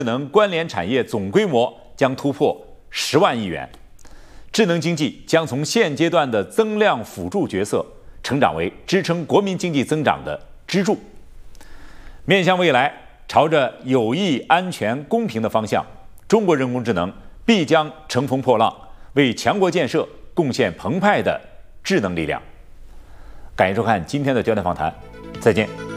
智能关联产业总规模将突破10万亿元，智能经济将从现阶段的增量辅助角色成长为支撑国民经济增长的支柱。面向未来，朝着有益、安全、公平的方向，中国人工智能必将乘风破浪，为强国建设贡献澎湃的智能力量。感谢收看今天的焦点访谈，再见。